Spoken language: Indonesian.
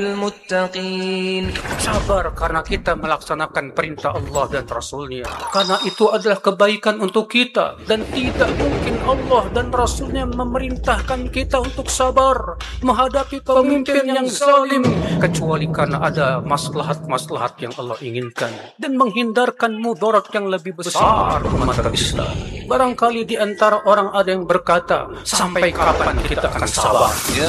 المتقين. Sabar karena kita melaksanakan perintah Allah dan Rasul-Nya. Karena itu adalah kebaikan untuk kita. Dan tidak mungkin Allah dan Rasul-Nya memerintahkan kita untuk sabar menghadapi pemimpin yang zalim, kecuali karena ada maslahat-maslahat yang Allah inginkan dan menghindarkan mudarat yang lebih besar umat Islam. Barangkali di antara orang ada yang berkata, sampai kapan kita akan sabar?